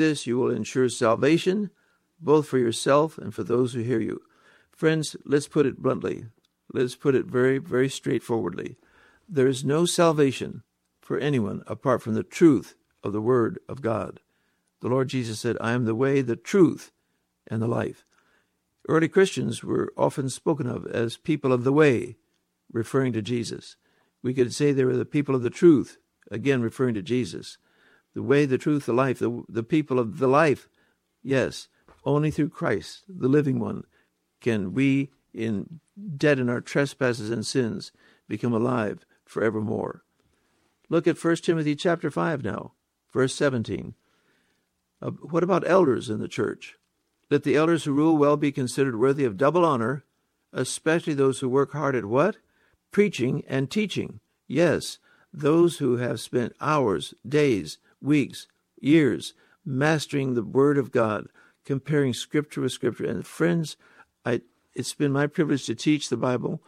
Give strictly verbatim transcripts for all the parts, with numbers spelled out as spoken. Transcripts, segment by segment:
this, you will ensure salvation, both for yourself and for those who hear you. Friends, let's put it bluntly. Let's put it very, very straightforwardly. There is no salvation for anyone apart from the truth of the Word of God. The Lord Jesus said, I am the way, the truth, and the life. Early Christians were often spoken of as people of the way, referring to Jesus. We could say they were the people of the truth, again referring to Jesus. The way, the truth, the life, the, the people of the life. Yes, only through Christ, the living one, can we, in dead in our trespasses and sins, become alive forevermore. Look at First Timothy chapter five now, verse seventeen. Uh, what about elders in the church? Let the elders who rule well be considered worthy of double honor, especially those who work hard at what? Preaching and teaching. Yes, those who have spent hours, days, weeks, years, mastering the Word of God, comparing Scripture with Scripture. And friends, I, it's been my privilege to teach the Bible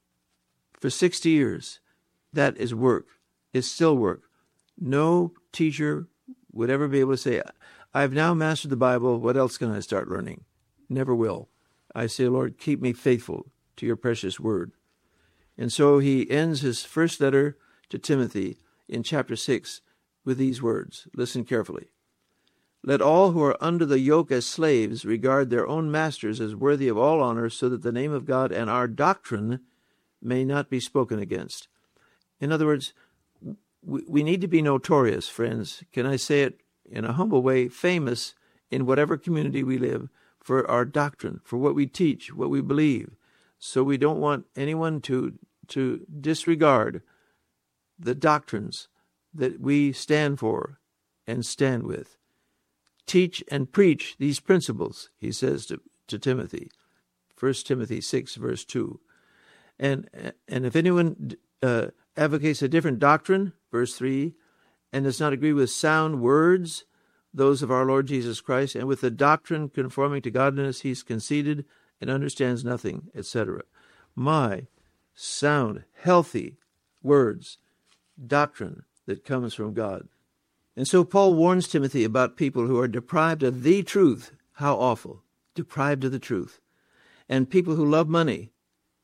for sixty years. That is work. It's still work. No teacher would ever be able to say, I've now mastered the Bible, what else can I start learning? Never will. I say, Lord, keep me faithful to your precious word. And so he ends his first letter to Timothy in chapter six with these words. Listen carefully. Let all who are under the yoke as slaves regard their own masters as worthy of all honor, so that the name of God and our doctrine may not be spoken against. In other words, we, we need to be notorious, friends. Can I say it in a humble way? Famous in whatever community we live for our doctrine, for what we teach, what we believe. So we don't want anyone to, to disregard the doctrines that we stand for and stand with. Teach and preach these principles, he says to, to Timothy. First Timothy six, verse two. And, and if anyone uh, advocates a different doctrine, verse three, and does not agree with sound words, those of our Lord Jesus Christ, and with the doctrine conforming to godliness, he's conceited and understands nothing, et cetera. My sound, healthy words, doctrine that comes from God. And so Paul warns Timothy about people who are deprived of the truth. How awful. Deprived of the truth. And people who love money,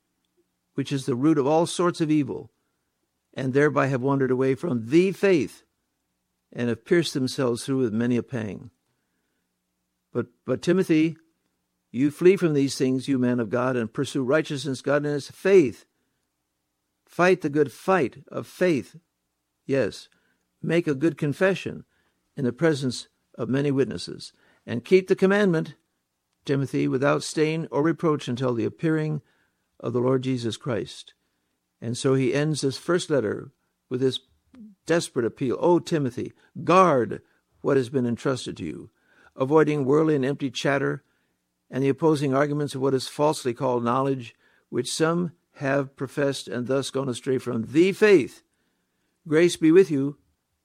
which is the root of all sorts of evil, and thereby have wandered away from the faith and have pierced themselves through with many a pang. But, but Timothy, you flee from these things, you man of God, and pursue righteousness, godliness, faith. Fight the good fight of faith. Yes, make a good confession in the presence of many witnesses, and keep the commandment, Timothy, without stain or reproach until the appearing of the Lord Jesus Christ. And so he ends this first letter with this desperate appeal. O Timothy, guard what has been entrusted to you, avoiding worldly and empty chatter and the opposing arguments of what is falsely called knowledge, which some have professed and thus gone astray from the faith. Grace be with you.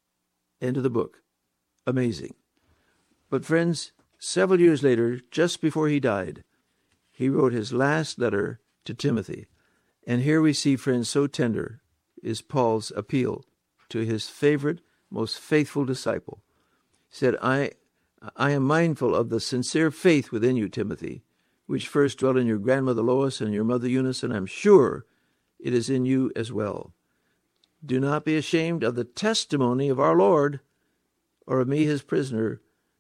End of the book. Amazing. But friends, several years later, just before he died, he wrote his last letter to Timothy. And here we see, friends, so tender is Paul's appeal to his favorite, most faithful disciple. He said, I, I am mindful of the sincere faith within you, Timothy, which first dwelt in your grandmother Lois and your mother Eunice, and I'm sure it is in you as well. Do not be ashamed of the testimony of our Lord, or of me his prisoner,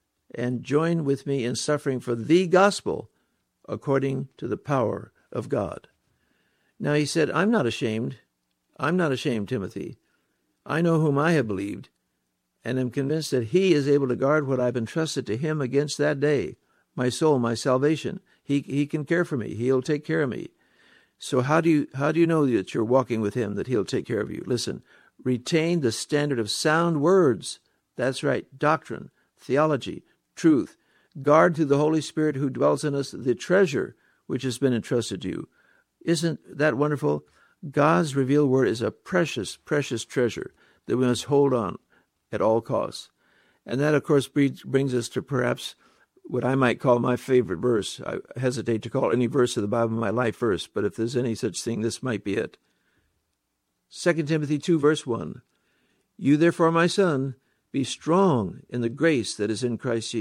and join with me in suffering for the gospel according to the power of God. Now he said, I'm not ashamed. I'm not ashamed, Timothy. I know whom I have believed, and am convinced that he is able to guard what I've entrusted to him against that day, my soul, my salvation. He he can care for me. He'll take care of me. So how do you how do you know that you're walking with him, that he'll take care of you? Listen, retain the standard of sound words. That's right, doctrine, theology, truth. Guard through the Holy Spirit who dwells in us the treasure which has been entrusted to you. Isn't that wonderful? God's revealed word is a precious, precious treasure that we must hold on at all costs. And that, of course, brings us to perhaps what I might call my favorite verse. I hesitate to call any verse of the Bible my life verse, but if there's any such thing, this might be it. Second Timothy two, verse one. You therefore, my son, Be strong in the grace that is in Christ Jesus.